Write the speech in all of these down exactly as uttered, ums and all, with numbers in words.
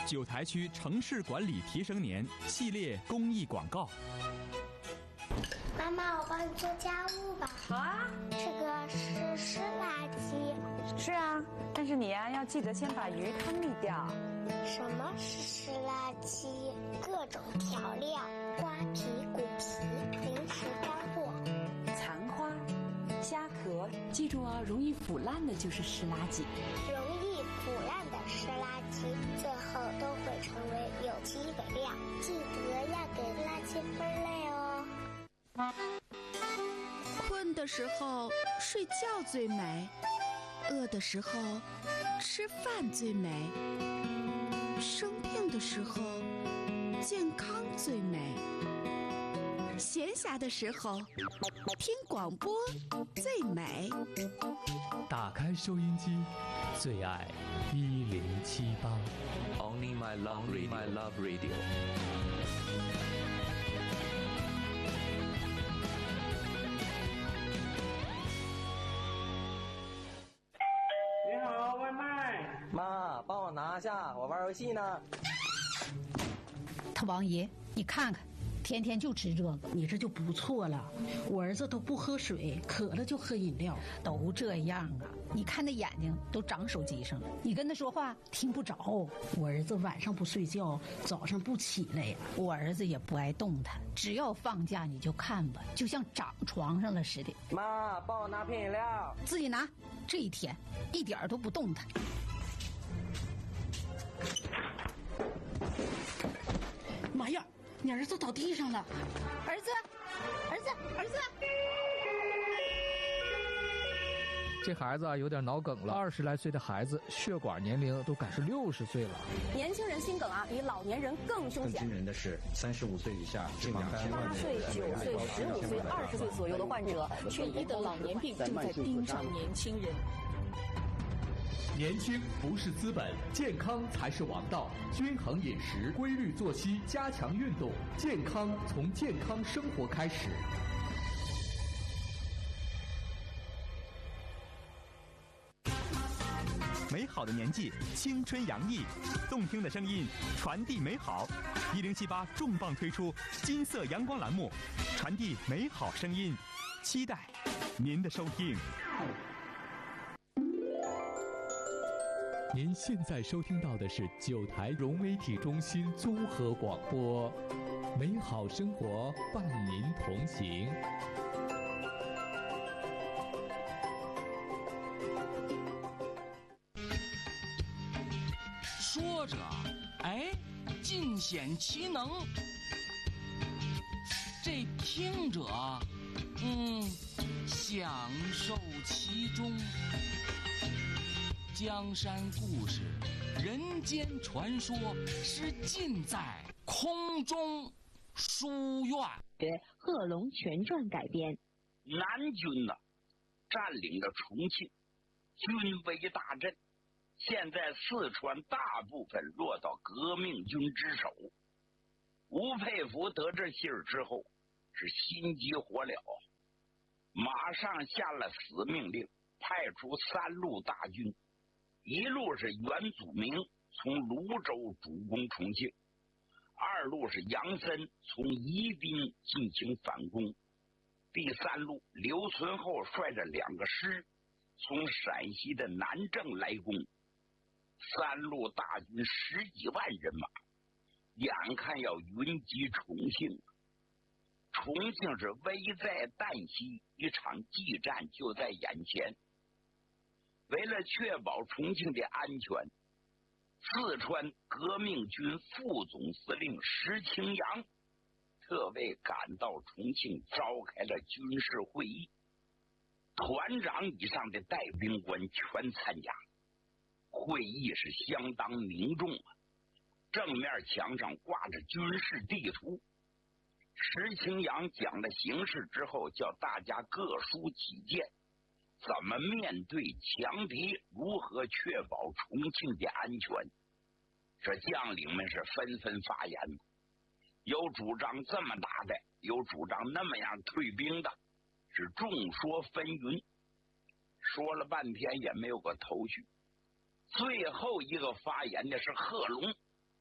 九台区城市管理提升年系列公益广告。 妈妈，我帮你做家务吧。 好啊。 这个是湿垃圾。 是啊，但是你呀、啊、要记得先把鱼汤沥掉。 什么是湿垃圾？各种调料、瓜皮、骨皮、零食干货、 残花、虾壳，记住啊，容易腐烂的就是湿垃圾。 容易腐烂的湿垃圾，最后都会成为有机肥料。记得要给垃圾分类哦。 困的时候睡觉最美，饿的时候吃饭最美，生病的时候健康最美，闲暇的时候听广播最美。 打开收音机，最爱一零七八。 Only my love radio. My love radio. 你好，外卖。 妈，帮我拿下，我玩游戏呢。 他王爷，你看看，天天就吃这个， 你这就不错了。我儿子都不喝水，渴了就喝饮料， 都这样啊。你看那眼睛都长手机上了，你跟他说话听不着。 我儿子晚上不睡觉，早上不起来呀。 我儿子也不爱动弹，只要放假你就看吧，就像长床上了似的。 妈，帮我拿瓶饮料。 自己拿。这一天一点都不动弹。 妈呀，你儿子倒地上了！ 儿子，儿子，儿子！ 这孩子啊有点脑梗了，二十来岁的孩子，血管年龄都赶是六十岁了。 年轻人心梗啊，比老年人更凶险。 更惊人的是，三十五岁以下近两千万人， 八岁、九岁、十五岁、二十岁左右的患者，缺医的老年病正在盯上年轻人。 年轻不是资本，健康才是王道。均衡饮食，规律作息，加强运动，健康从健康生活开始。 美好的年纪，青春洋溢，动听的声音传递美好。一零七八重磅推出金色阳光栏目，传递美好声音，期待您的收听。 您现在收听到的是九台融媒体中心综合广播，美好生活伴您同行。 说着，哎，尽显其能；这听着，嗯，享受其中。江山故事，人间传说，是尽在空中书院。 《贺龙全传》改编。 南军呢，占领了重庆，军威大振。现在四川大部分落到革命军之手。吴佩孚得知信儿之后，是心急火燎，马上下了死命令，派出三路大军。一路是袁祖明从泸州主攻重庆，二路是杨森从宜宾进行反攻，第三路刘存厚率着两个师从陕西的南郑来攻。三路大军十几万人马，眼看要云集重庆。重庆是危在旦夕，一场激战就在眼前。为了确保重庆的安全，四川革命军副总司令石青阳特为赶到重庆，召开了军事会议，团长以上的带兵官全参加。会议是相当凝重啊，正面墙上挂着军事地图。石青阳讲了形势之后，叫大家各抒己见，怎么面对强敌，如何确保重庆的安全。这将领们是纷纷发言，有主张这么打的，有主张那么样退兵的，是众说纷纭，说了半天也没有个头绪。最后一个发言的是贺龙，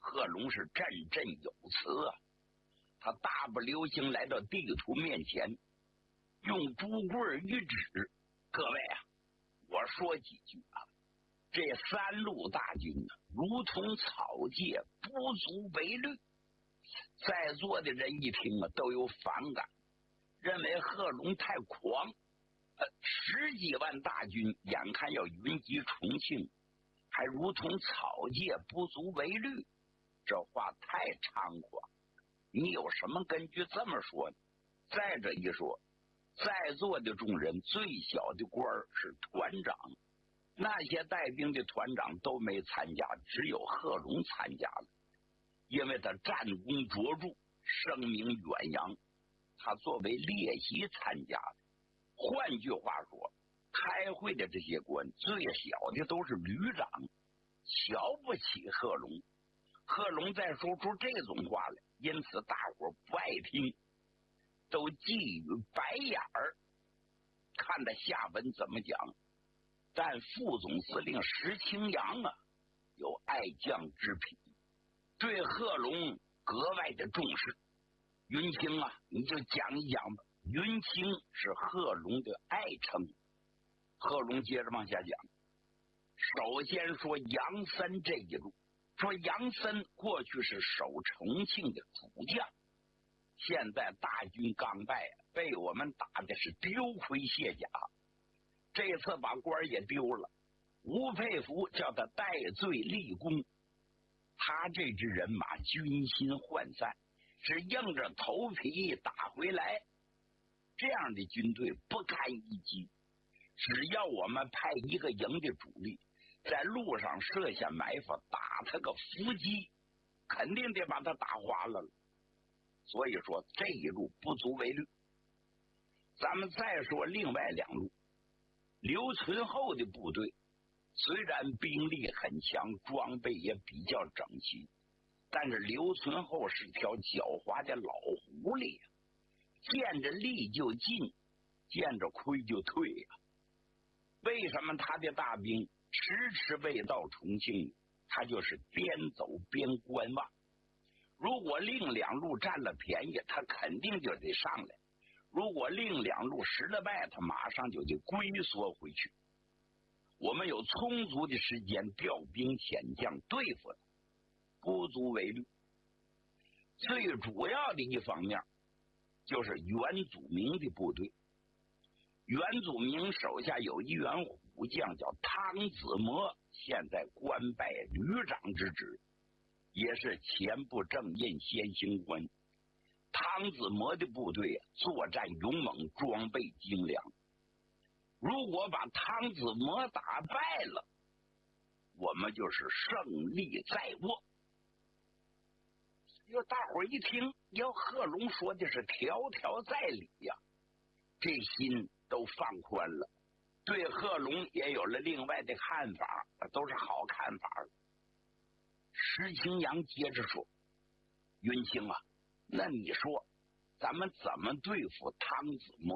贺龙是振振有词啊，他大步流星来到地图面前，用竹棍一指：“各位啊，我说几句啊，这三路大军呢、啊，如同草芥，不足为虑。”在座的人一听啊，都有反感，认为贺龙太狂。呃，十几万大军眼看要云集重庆，还如同草芥，不足为虑，这话太猖狂。你有什么根据这么说呢？再者一说，在座的众人最小的官是团长，那些带兵的团长都没参加，只有贺龙参加了，因为他战功卓著，声名远扬，他作为列席参加的。换句话说，开会的这些官最小的都是旅长，瞧不起贺龙。贺龙再说出这种话来，因此大伙不爱听，都寄予白眼儿。看他下文怎么讲。但副总司令石青阳啊，有爱将之品，对贺龙格外的重视。云清啊，你就讲一讲吧。云清是贺龙的爱称。贺龙接着往下讲，首先说杨森这一路，说杨森过去是守重庆的主将，现在大军刚败，被我们打的是丢盔卸甲，这次把官也丢了。吴佩孚叫他戴罪立功，他这支人马军心涣散，是硬着头皮打回来。这样的军队不堪一击，只要我们派一个营的主力在路上设下埋伏，打他个伏击，肯定得把他打花了。所以说这一路不足为虑。咱们再说另外两路，刘存厚的部队虽然兵力很强，装备也比较整齐，但是刘存厚是条狡猾的老狐狸呀、啊，见着利就进，见着亏就退呀、啊。为什么他的大兵迟迟未到重庆？他就是边走边观望。如果另两路占了便宜，他肯定就得上来；如果另两路失了败，他马上就得龟缩回去。我们有充足的时间调兵遣将对付他，不足为虑。最主要的一方面就是袁祖明的部队。袁祖明手下有一员虎将叫汤子模，现在官拜旅长之职，也是前部正印先行官。汤子模的部队作战勇猛，装备精良。如果把汤子模打败了，我们就是胜利在握。哟，大伙儿一听，哟，贺龙说的是条条在理呀、啊，这心都放宽了，对贺龙也有了另外的看法，都是好看法。石青阳接着说：“云清啊，那你说咱们怎么对付汤子模？”